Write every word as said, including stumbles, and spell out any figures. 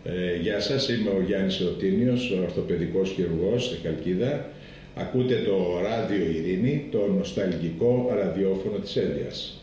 Ε, γεια σας, είμαι ο Γιάννης Εωτίνιος, ο ορθοπαιδικός χειρουργός στη Χαλκίδα. Ακούτε το Ράδιο Ειρήνη, το νοσταλγικό ραδιόφωνο της Ένδειας.